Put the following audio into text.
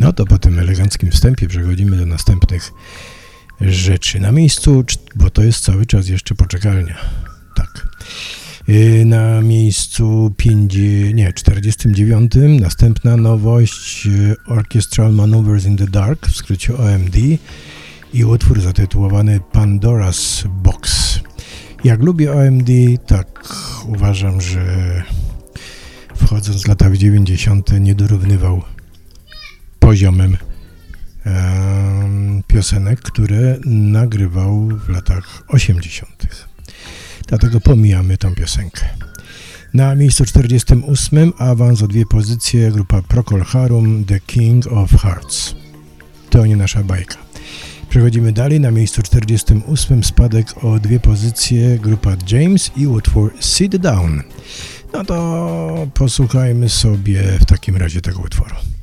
No to po tym eleganckim wstępie przechodzimy do następnych rzeczy. Na miejscu, bo to jest cały czas jeszcze poczekalnia. Tak. Na miejscu 49. Następna nowość Orchestral Maneuvers in the Dark, w skrócie OMD, i utwór zatytułowany Pandora's Box. Jak lubię OMD, tak uważam, że wchodząc w lata 90. nie dorównywał poziomem piosenek, które nagrywał w latach 80. Dlatego pomijamy tą piosenkę. Na miejscu 48 awans o 2 pozycje grupa Procol Harum, The King of Hearts. To nie nasza bajka. Przechodzimy dalej. Na miejscu 48 spadek o 2 pozycje grupa James i utwór Sit Down. No to posłuchajmy sobie w takim razie tego utworu.